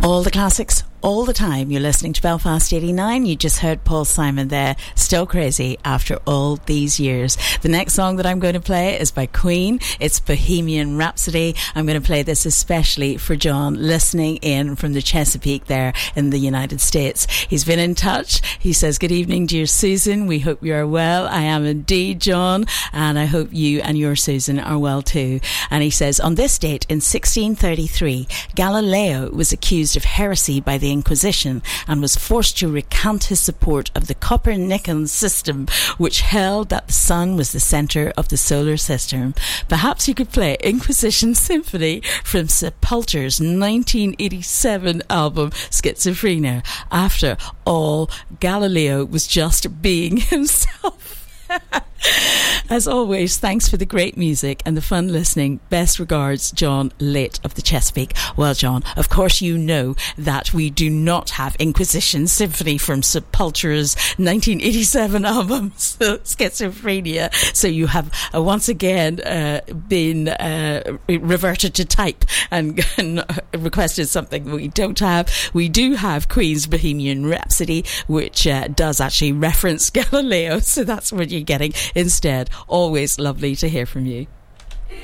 All the classics, all the time. You're listening to Belfast 89. You just heard Paul Simon there, Still Crazy after all these years. The next song that I'm going to play is by Queen. It's Bohemian Rhapsody. I'm going to play this especially for John, listening in from the Chesapeake there in the United States. He's been in touch. He says, good evening, dear Susan. We hope you are well. I am indeed, John, and I hope you and your Susan are well too. And he says, on this date in 1633, Galileo was accused of heresy by the Inquisition and was forced to recant his support of the Copernican system, which held that the sun was the centre of the solar system. Perhaps you could play Inquisition Symphony from Sepulture's 1987 album Schizophrenia. After all, Galileo was just being himself. As always, thanks for the great music and the fun listening. Best regards, John, late of the Chesapeake. Well, John, of course you know that we do not have Inquisition Symphony from Sepulture's 1987 album Schizophrenia, so you have once again been reverted to type and requested something we don't have. We do have Queen's Bohemian Rhapsody, which does actually reference Galileo, so that's what you're getting instead. Always lovely to hear from you.